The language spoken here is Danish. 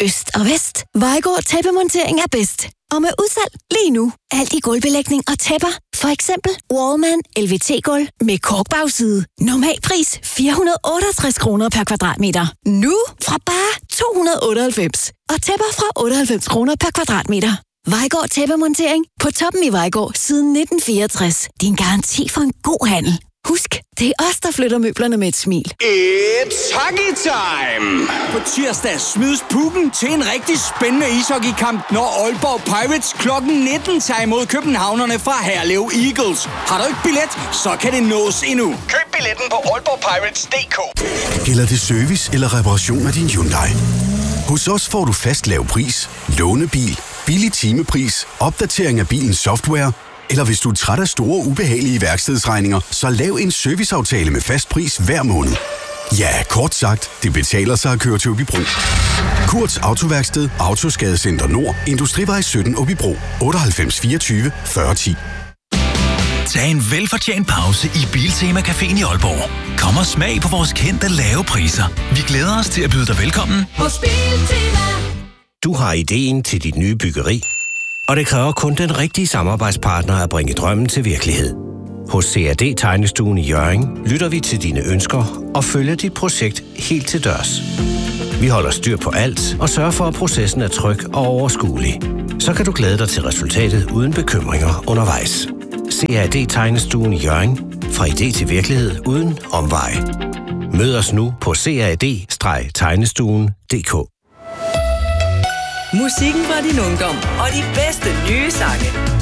øst og vest. Vejgaard Tæppemontering er bedst. Og med udsalg lige nu. Alt i gulvbelægning og tæpper. For eksempel Wallman LVT-gulv med korkbagside. Normal pris 468 kroner per kvadratmeter. Nu fra bare 298. Og tæpper fra 98 kroner per kvadratmeter. Vejgaard Tæppemontering på toppen i Vejgaard siden 1964. Din garanti for en god handel. Husk, det er os, der flytter møblerne med et smil. It's hockey time! På tirsdag smides pucken til en rigtig spændende ishockeykamp, når Aalborg Pirates klokken 19 tager imod københavnerne fra Herlev Eagles. Har du ikke billet, så kan det nås endnu. Køb billetten på aalborgpirates.dk. Gælder det service eller reparation af din Hyundai? Hos os får du fast lav pris, lånebil, billig timepris, opdatering af bilens software, eller hvis du er træt af store, ubehagelige værkstedsregninger, så lav en serviceaftale med fast pris hver måned. Ja, kort sagt, det betaler sig at køre til Aabybro. Kurts Autoværksted, Autoskadecenter Nord, Industrivej 17 Aabybro, 98 24 40 10. Tag en velfortjent pause i Biltema Caféen i Aalborg. Kom og smag på vores kendte lave priser. Vi glæder os til at byde dig velkommen hos Biltema. Du har ideen til dit nye byggeri, og det kræver kun den rigtige samarbejdspartner at bringe drømmen til virkelighed. Hos CAD Tegnestuen i Hjørring lytter vi til dine ønsker og følger dit projekt helt til dørs. Vi holder styr på alt og sørger for, at processen er tryg og overskuelig. Så kan du glæde dig til resultatet uden bekymringer undervejs. CAD Tegnestuen i Hjørring. Fra idé til virkelighed uden omveje. Mød os nu på cad-tegnestuen.dk. Musikken fra din ungdom og de bedste nye sange.